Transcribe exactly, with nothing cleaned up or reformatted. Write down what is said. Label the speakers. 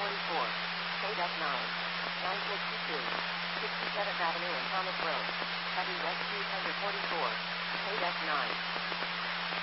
Speaker 1: forty-four. K nine. nine sixty-two. sixty-seventh Avenue and Thomas Road. Heavy West two forty-four. K nine.